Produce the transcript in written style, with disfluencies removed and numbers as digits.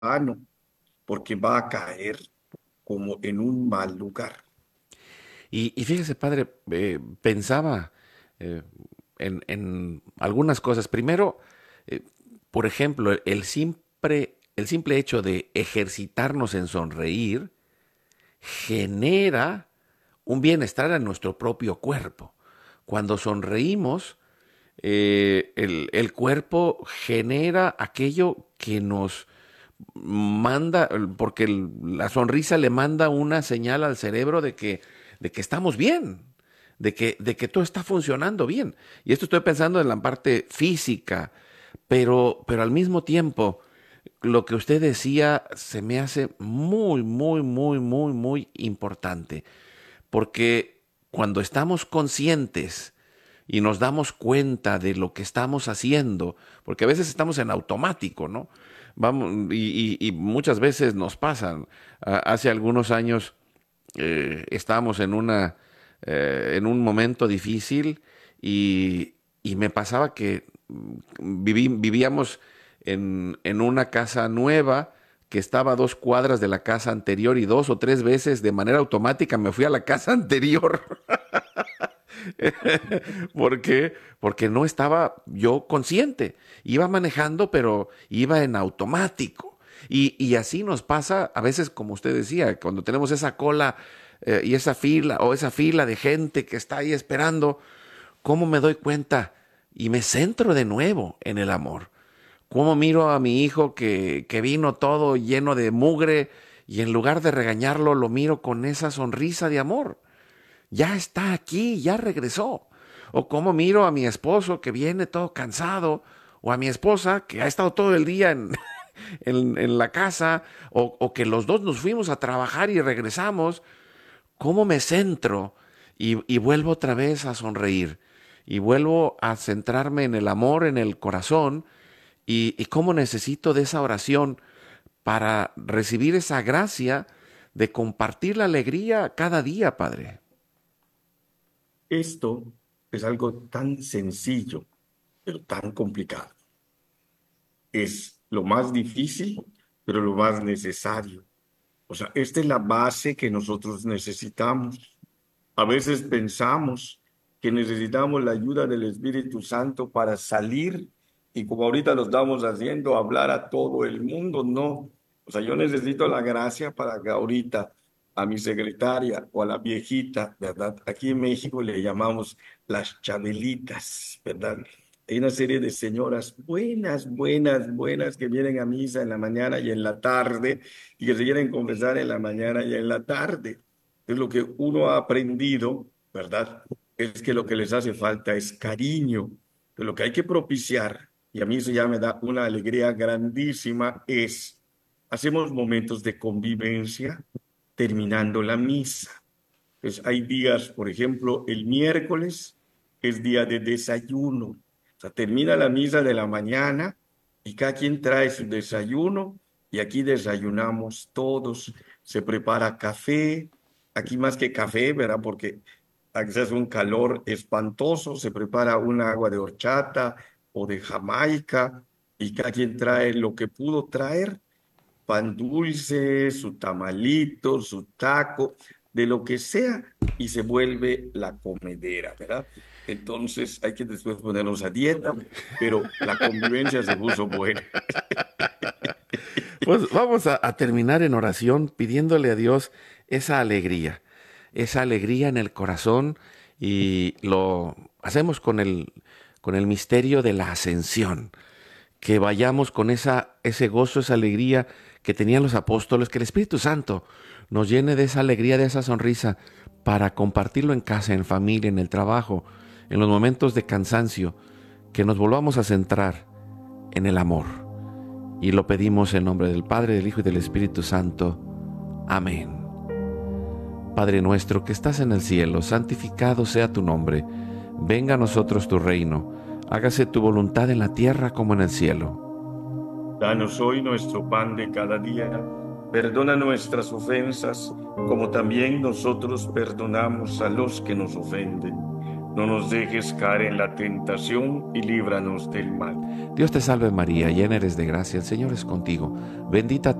vano, porque va a caer como en un mal lugar. Y fíjese, padre, pensaba eh, en algunas cosas. Primero, eh, por ejemplo, el simple hecho de ejercitarnos en sonreír genera un bienestar en nuestro propio cuerpo. Cuando sonreímos, el cuerpo genera aquello que nos manda, porque la sonrisa le manda una señal al cerebro de que estamos bien, de que todo está funcionando bien. Y esto estoy pensando en la parte física, pero al mismo tiempo, lo que usted decía se me hace muy importante, porque cuando estamos conscientes y nos damos cuenta de lo que estamos haciendo, porque a veces estamos en automático, ¿no? Vamos, y muchas veces nos pasan. Hace algunos años estábamos en un momento difícil y me pasaba que vivíamos en una casa nueva que estaba a 2 cuadras de la casa anterior y 2 o 3 veces de manera automática me fui a la casa anterior. ¿Por qué? Porque no estaba yo consciente. Iba manejando, pero iba en automático. Y así nos pasa a veces, como usted decía, cuando tenemos esa cola y esa fila o esa fila de gente que está ahí esperando, ¿cómo me doy cuenta? Y me centro de nuevo en el amor. ¿Cómo miro a mi hijo que vino todo lleno de mugre y en lugar de regañarlo, lo miro con esa sonrisa de amor? Ya está aquí, ya regresó. O cómo miro a mi esposo que viene todo cansado, o a mi esposa que ha estado todo el día en la casa, o que los dos nos fuimos a trabajar y regresamos, cómo me centro y vuelvo otra vez a sonreír, y vuelvo a centrarme en el amor, en el corazón, y cómo necesito de esa oración para recibir esa gracia de compartir la alegría cada día, Padre. Esto es algo tan sencillo, pero tan complicado. Es lo más difícil, pero lo más necesario. O sea, esta es la base que nosotros necesitamos. A veces pensamos que necesitamos la ayuda del Espíritu Santo para salir y como ahorita lo estamos haciendo, hablar a todo el mundo. No. O sea, yo necesito la gracia para que ahorita a mi secretaria o a la viejita, ¿verdad? Aquí en México le llamamos las chabelitas, ¿verdad? Hay una serie de señoras buenas que vienen a misa en la mañana y en la tarde y que se quieren confesar en la mañana y en la tarde. Es lo que uno ha aprendido, ¿verdad? Es que lo que les hace falta es cariño, que lo que hay que propiciar, y a mí eso ya me da una alegría grandísima, es, hacemos momentos de convivencia terminando la misa. Pues hay días, por ejemplo, el miércoles es día de desayuno. O sea, termina la misa de la mañana y cada quien trae su desayuno y aquí desayunamos todos. Se prepara café, aquí más que café, ¿verdad? Porque aquí se hace un calor espantoso, se prepara un agua de horchata o de Jamaica y cada quien trae lo que pudo traer, pan dulce, su tamalito, su taco, de lo que sea, y se vuelve la comedera, ¿verdad? Entonces hay que después ponernos a dieta, pero la convivencia se puso buena. Pues vamos a terminar en oración pidiéndole a Dios esa alegría en el corazón y lo hacemos con el misterio de la ascensión, que vayamos con ese gozo, esa alegría que tenían los apóstoles, que el Espíritu Santo nos llene de esa alegría, de esa sonrisa, para compartirlo en casa, en familia, en el trabajo, en los momentos de cansancio, que nos volvamos a centrar en el amor. Y lo pedimos en nombre del Padre, del Hijo y del Espíritu Santo. Amén. Padre nuestro que estás en el cielo, santificado sea tu nombre. Venga a nosotros tu reino. Hágase tu voluntad en la tierra como en el cielo. Danos hoy nuestro pan de cada día. Perdona nuestras ofensas, como también nosotros perdonamos a los que nos ofenden. No nos dejes caer en la tentación y líbranos del mal. Dios te salve María, llena eres de gracia, el Señor es contigo. Bendita